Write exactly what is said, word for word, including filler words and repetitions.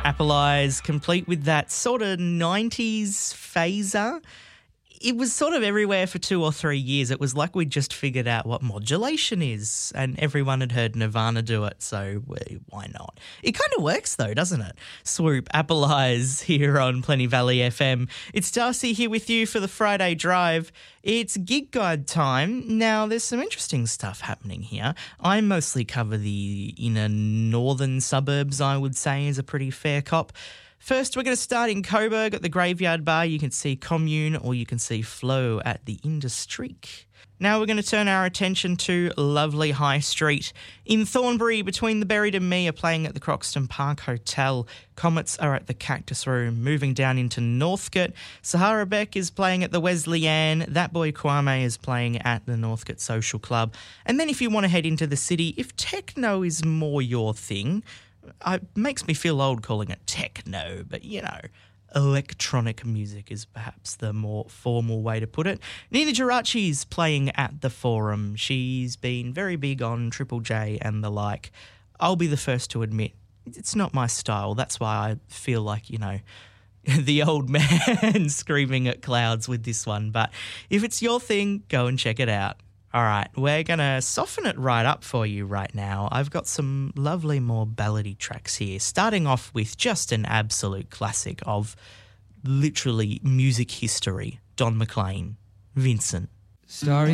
Apple Eyes, complete with that sort of nineties phaser. It was sort of everywhere for two or three years. It was like we just figured out what modulation is, and everyone had heard Nirvana do it, so why not? It kind of works though, doesn't it? Swoop, Apple Eyes here on Plenty Valley F M. It's Darcy here with you for the Friday Drive. It's gig guide time. Now, there's some interesting stuff happening here. I mostly cover the inner northern suburbs, I would say, is a pretty fair cop. First, we're going to start in Coburg at the Graveyard Bar. You can see Commune or you can see Flow at the Industreak. Now we're going to turn our attention to lovely High Street. In Thornbury, Between the Buried and Me are playing at the Croxton Park Hotel. Comets are at the Cactus Room. Moving down into Northcote, Sahara Beck is playing at the Wesleyan. That Boy Kwame is playing at the Northcote Social Club. And then if you want to head into the city, if techno is more your thing, it makes me feel old calling it techno, but, you know, electronic music is perhaps the more formal way to put it. Nina Geraci's playing at the Forum. She's been very big on Triple J and the like. I'll be the first to admit it's not my style. That's why I feel like, you know, the old man screaming at clouds with this one. But if it's your thing, go and check it out. All right, we're going to soften it right up for you right now. I've got some lovely more ballady tracks here, starting off with just an absolute classic of literally music history, Don McLean, Vincent. Starry